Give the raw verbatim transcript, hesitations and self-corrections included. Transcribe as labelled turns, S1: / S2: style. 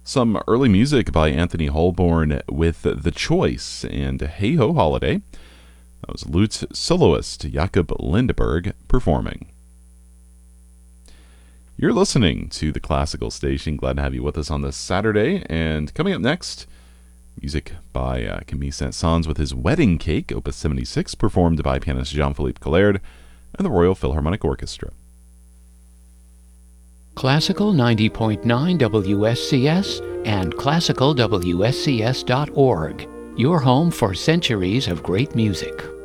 S1: Some early music by Anthony Holborn with The Choice and Hey Ho Holiday. That was Lute soloist Jakob Lindberg performing. You're listening to the Classical Station. Glad to have you with us on this Saturday. And coming up next, music by uh, Camille Saint-Saëns with his Wedding Cake, Opus seventy-six, performed by pianist Jean-Philippe Collard and the Royal Philharmonic Orchestra.
S2: Classical ninety point nine W S C S and classical W S C S dot org, your home for centuries of great music.